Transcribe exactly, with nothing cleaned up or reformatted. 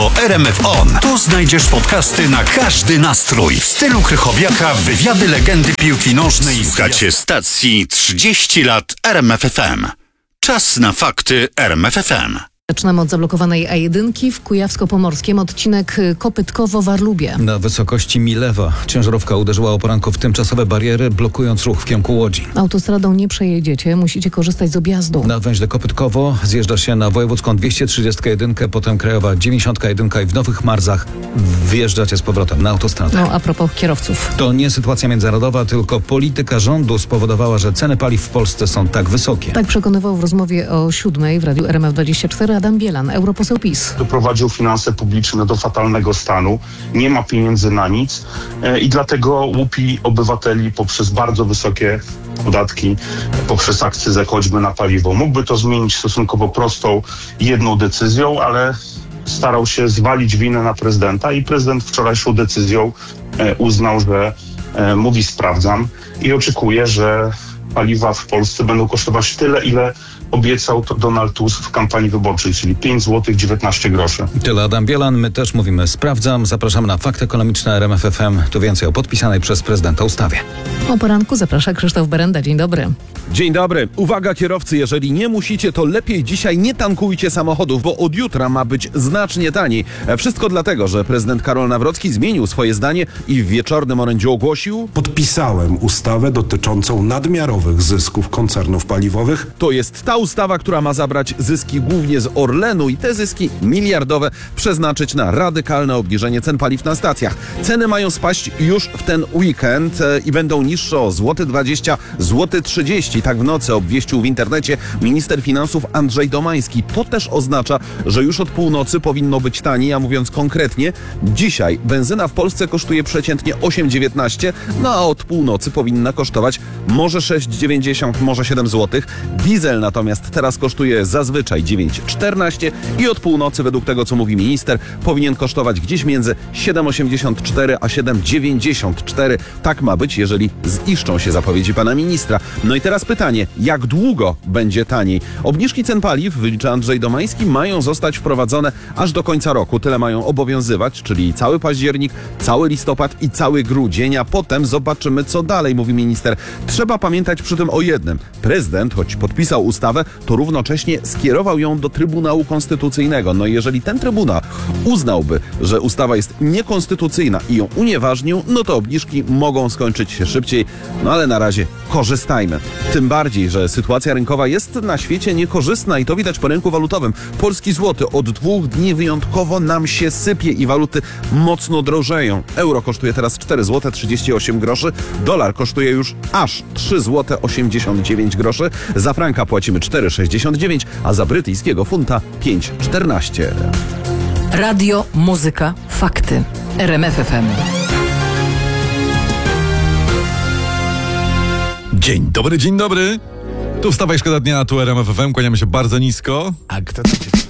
R M F On. Tu znajdziesz podcasty na każdy nastrój. W stylu Krychowiaka, wywiady legendy piłki nożnej. Słuchacie stacji trzydzieści lat R M F F M. Czas na fakty R M F F M. Zaczynamy od zablokowanej A jeden w Kujawsko-Pomorskim, odcinek Kopytkowo-Warlubie. Na wysokości Milewa ciężarówka uderzyła o poranku w tymczasowe bariery, blokując ruch w kierunku Łodzi. Autostradą nie przejedziecie, musicie korzystać z objazdu. Na węźle Kopytkowo zjeżdża się na wojewódzką dwieście trzydzieści jeden, potem krajowa dziewięćdziesiąt jeden i w Nowych Marzach wjeżdżacie z powrotem na autostradę. No a propos kierowców. To nie sytuacja międzynarodowa, tylko polityka rządu spowodowała, że ceny paliw w Polsce są tak wysokie. Tak przekonywał w rozmowie o siódmej w Radiu R M F dwadzieścia cztery Adam Bielan, europoseł PiS. Doprowadził finanse publiczne do fatalnego stanu, nie ma pieniędzy na nic e, i dlatego łupi obywateli poprzez bardzo wysokie podatki, poprzez akcyzę choćby na paliwo. Mógłby to zmienić stosunkowo prostą, jedną decyzją, ale starał się zwalić winę na prezydenta i prezydent wczorajszą decyzją e, uznał, że e, mówi sprawdzam i oczekuje, że paliwa w Polsce będą kosztować tyle, ile obiecał to Donald Tusk w kampanii wyborczej, czyli pięć złotych dziewiętnaście groszy. Tyle Adam Bielan, my też mówimy sprawdzam. Zapraszamy na Fakty Ekonomiczne R M F F M. Tu więcej o podpisanej przez prezydenta ustawie. O poranku zaprasza Krzysztof Berenda. Dzień dobry. Dzień dobry. Uwaga kierowcy, jeżeli nie musicie, to lepiej dzisiaj nie tankujcie samochodów, bo od jutra ma być znacznie taniej. Wszystko dlatego, że prezydent Karol Nawrocki zmienił swoje zdanie i w wieczornym orędziu ogłosił: podpisałem ustawę dotyczącą nadmiarowych zysków koncernów paliwowych. To jest ta ustawa, która ma zabrać zyski głównie z Orlenu i te zyski miliardowe przeznaczyć na radykalne obniżenie cen paliw na stacjach. Ceny mają spaść już w ten weekend e, i będą niższe o złoty dwadzieścia, złoty trzydzieści. Tak w nocy obwieścił w internecie minister finansów Andrzej Domański. To też oznacza, że już od północy powinno być taniej, a mówiąc konkretnie, dzisiaj benzyna w Polsce kosztuje przeciętnie osiem dziewiętnaście, no a od północy powinna kosztować może sześć dziewięćdziesiąt, może siedem złotych. Diesel natomiast teraz kosztuje zazwyczaj dziewięć czternaście i od północy, według tego co mówi minister, powinien kosztować gdzieś między siedem osiemdziesiąt cztery a siedem dziewięćdziesiąt cztery. Tak ma być, jeżeli ziszczą się zapowiedzi pana ministra. No i teraz pytanie, jak długo będzie taniej? Obniżki cen paliw, wylicza Andrzej Domański, mają zostać wprowadzone aż do końca roku. Tyle mają obowiązywać, czyli cały październik, cały listopad i cały grudzień, a potem zobaczymy co dalej, mówi minister. Trzeba pamiętać przy tym o jednym. Prezydent, choć podpisał ustawę, to równocześnie skierował ją do Trybunału Konstytucyjnego. No i jeżeli ten Trybunał uznałby, że ustawa jest niekonstytucyjna i ją unieważnił, no to obniżki mogą skończyć się szybciej. No ale na razie korzystajmy. Tym bardziej, że sytuacja rynkowa jest na świecie niekorzystna i to widać po rynku walutowym. Polski złoty od dwóch dni wyjątkowo nam się sypie i waluty mocno drożeją. Euro kosztuje teraz cztery złote trzydzieści osiem groszy, dolar kosztuje już aż trzy złote osiemdziesiąt dziewięć groszy, za franka płacimy cztery sześćdziesiąt dziewięć, a za brytyjskiego funta pięć czternaście. Radio, muzyka, fakty. R M F F M. Dzień dobry, dzień dobry. Tu wstawaj, szkoda dnia, tu R M F F M, kłaniamy się bardzo nisko. A kto to